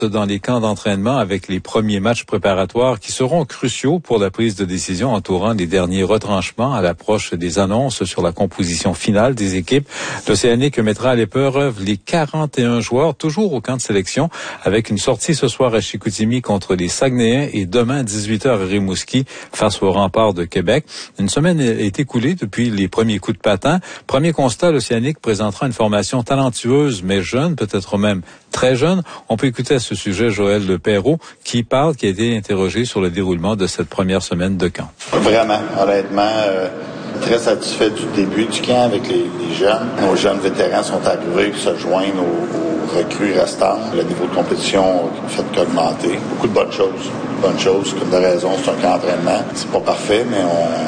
dans les camps d'entraînement avec les premiers matchs préparatoires qui seront cruciaux pour la prise de décision entourant les derniers retranchements à l'approche des annonces sur la composition finale des équipes. L'Océanique mettra à l'épreuve les 41 joueurs, toujours au camp de sélection, avec une sortie ce soir à Chicoutimi contre les Saguenayens et demain 18h à Rimouski face au Rempart de Québec. Une semaine est écoulée depuis les premiers coups de patin. Premier constat, l'Océanique présentera une formation talentueuse mais jeune, peut-être même très jeune. On peut écouter à ce sujet Joël Perreault qui a été interrogé sur le déroulement de cette première semaine de camp. Vraiment, honnêtement, très satisfait du début du camp avec les jeunes. Nos jeunes vétérans sont arrivés se joindre aux recrues restantes. Le niveau de compétition ne fait qu'augmenter. Beaucoup de bonnes choses. Comme de raison, c'est un camp d'entraînement. C'est pas parfait, mais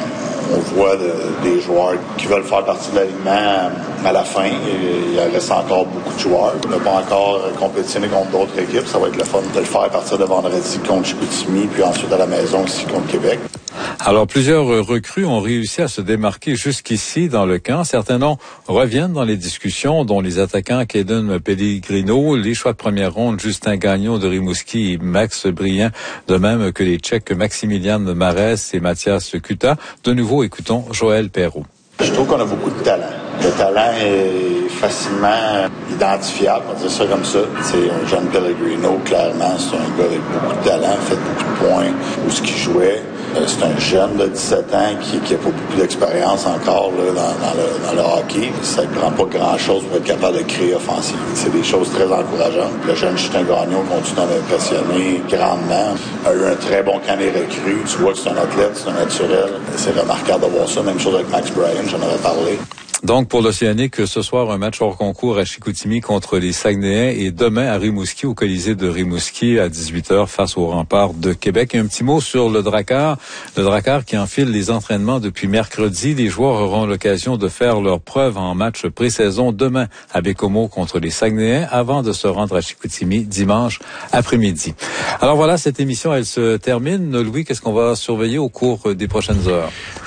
on voit des joueurs qui veulent faire partie de l'alignement à la fin. Il reste encore beaucoup de joueurs. On n'a pas encore compétitionné contre d'autres équipes. Ça va être le fun de le faire à partir de vendredi contre Chicoutimi, puis ensuite à la maison ici contre Québec. Alors, plusieurs recrues ont réussi à se démarquer jusqu'ici dans le camp. Certains noms reviennent dans les discussions, dont les attaquants Kaden Pellegrino, les choix de première ronde Justin Gagnon de Rimouski et Max Briand, de même que les Tchèques Maximilian Marès et Mathias Kuta. De nouveau, écoutons Joël Perreault. Je trouve qu'on a beaucoup de talent. Le talent est facilement identifiable, on va dire ça comme ça. C'est un jeune Pellegrino, clairement, c'est un gars avec beaucoup de talent, fait beaucoup de points où ce qu'il jouait. C'est un jeune de 17 ans qui n'a pas beaucoup d'expérience encore là, dans le hockey. Ça ne prend pas grand-chose pour être capable de créer offensivement. C'est des choses très encourageantes. Le jeune Justin Gagnon continue à m'impressionner grandement. Il a eu un très bon camp des recrues. Tu vois que c'est un athlète, c'est un naturel. C'est remarquable de voir ça. Même chose avec Max Briand, j'en avais parlé. Donc, pour l'Océanique, ce soir, un match hors concours à Chicoutimi contre les Saguenayens et demain à Rimouski, au Colisée de Rimouski, à 18h, face au Rempart de Québec. Et un petit mot sur le Drakkar. Le Drakkar qui enfile les entraînements depuis mercredi. Les joueurs auront l'occasion de faire leurs preuves en match pré-saison demain à Bécomo contre les Saguenayens avant de se rendre à Chicoutimi dimanche après-midi. Alors voilà, cette émission, elle se termine. Louis, qu'est-ce qu'on va surveiller au cours des prochaines heures?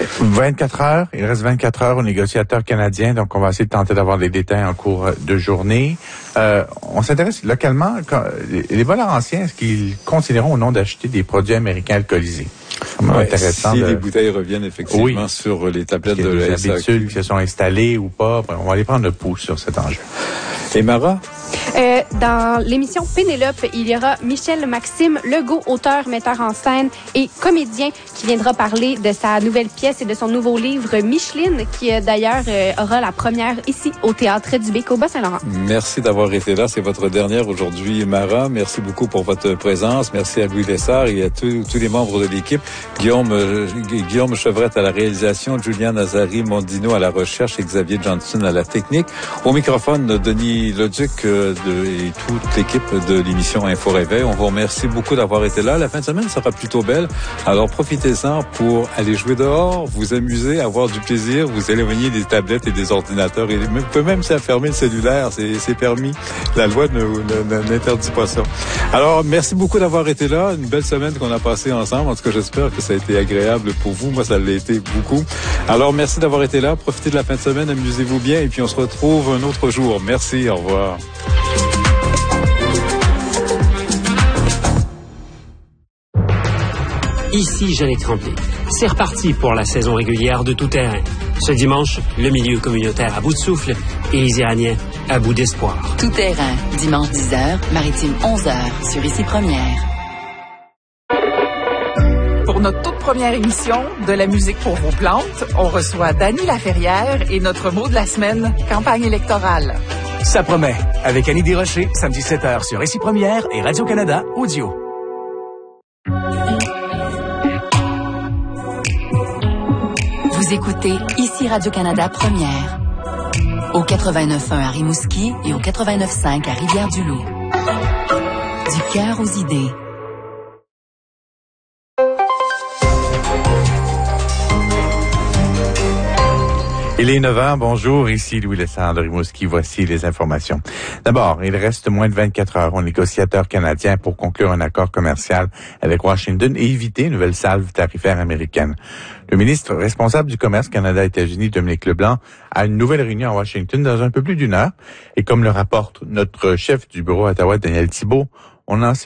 24 heures. Il reste 24 heures aux négociateurs canadiens. Donc, on va essayer de tenter d'avoir des détails en cours de journée. On s'intéresse localement, les voleurs anciens, est-ce qu'ils continueront ou non d'acheter des produits américains alcoolisés? C'est intéressant. Si les bouteilles reviennent effectivement sur les tablettes de la SAQ. Habitudes qui se sont installées ou pas, on va aller prendre le pouls sur cet enjeu. Et Mara? Dans l'émission Pénélope, il y aura Michel-Maxime Legault, auteur, metteur en scène et comédien, qui viendra parler de sa nouvelle pièce et de son nouveau livre Micheline, qui d'ailleurs aura la première ici au Théâtre du Bec au Bas-Saint-Laurent. Merci d'avoir été là. C'est votre dernière aujourd'hui, Mara. Merci beaucoup pour votre présence. Merci à Louis Lessard et à tous les membres de l'équipe. Guillaume Chevrette à la réalisation, Julien Nazari Mondino à la recherche et Xavier Johnson à la technique. Au microphone, Denis Leduc et toute l'équipe de l'émission Info Réveil. On vous remercie beaucoup d'avoir été là. La fin de semaine sera plutôt belle. Alors profitez-en pour aller jouer dehors, vous amuser, avoir du plaisir, vous éloigner des tablettes et des ordinateurs. Et on peut même s'affermer le cellulaire, c'est permis. La loi n'interdit pas ça. Alors merci beaucoup d'avoir été là. Une belle semaine qu'on a passée ensemble. En tout cas, j'espère que ça a été agréable pour vous. Moi, ça l'a été beaucoup. Alors merci d'avoir été là. Profitez de la fin de semaine, amusez-vous bien et puis on se retrouve un autre jour. Merci, au revoir. Ici Jeanette Tremblay. C'est reparti pour la saison régulière de Tout Terrain. Ce dimanche, le milieu communautaire à bout de souffle et les Iraniens à bout d'espoir. Tout Terrain, dimanche 10h, Maritime 11h, sur Ici Première. Pour notre toute première émission de la musique pour vos plantes, on reçoit Dany Laferrière et notre mot de la semaine, campagne électorale. Ça promet. Avec Annie Desrochers, samedi 7h sur Ici Première et Radio-Canada Audio. Vous écoutez Ici Radio-Canada Première. Au 89.1 à Rimouski et au 89.5 à Rivière-du-Loup. Du cœur aux idées. Il est 9h, bonjour, ici Louis Lessard de Rimouski, voici les informations. D'abord, il reste moins de 24 heures aux négociateurs canadiens pour conclure un accord commercial avec Washington et éviter une nouvelle salve tarifaire américaine. Le ministre responsable du commerce Canada-États-Unis, Dominique Leblanc, a une nouvelle réunion à Washington dans un peu plus d'une heure. Et comme le rapporte notre chef du bureau à Ottawa, Daniel Thibault, On a